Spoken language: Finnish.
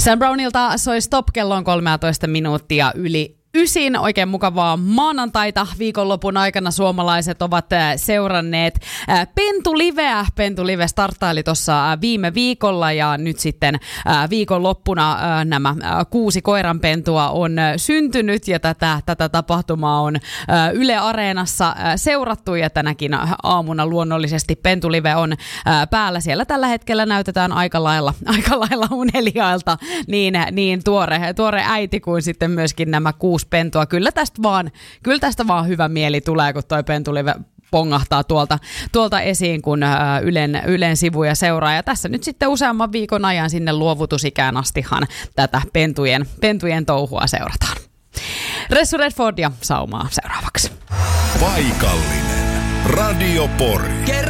Sam Brownilta soi Stop, kello on 13 minuuttia yli 9. Oikein mukavaa maanantaita. Viikonlopun aikana suomalaiset ovat seuranneet Pentuliveä. Pentulive starttaili tuossa viime viikolla ja nyt sitten viikonloppuna nämä 6 koiranpentua on syntynyt ja tätä tapahtumaa on Yle Areenassa seurattu ja tänäkin aamuna luonnollisesti Pentulive on päällä. Siellä tällä hetkellä näytetään aika lailla uneliailta niin tuore äiti kuin sitten myöskin nämä 6 pentua. Kyllä tästä vaan hyvä mieli tulee, kun toi Pentulive pongahtaa tuolta esiin, kun Ylen sivuja seuraa. Ja tässä nyt sitten useamman viikon ajan sinne luovutusikään astihan tätä pentujen touhua seurataan. Ressu Redford ja Saumaa seuraavaksi. Paikallinen Radio Pori.